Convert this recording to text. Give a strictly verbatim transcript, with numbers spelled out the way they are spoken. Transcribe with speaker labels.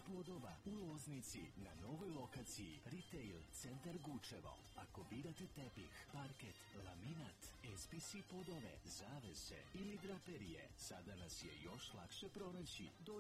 Speaker 1: podova u Loznici na novoj lokaciji Retail Centar Gučevo. Ako birate tepih, parket, laminat, S P C podove, zavese ili draperije, sada nas je još lakše pronaći. Dođite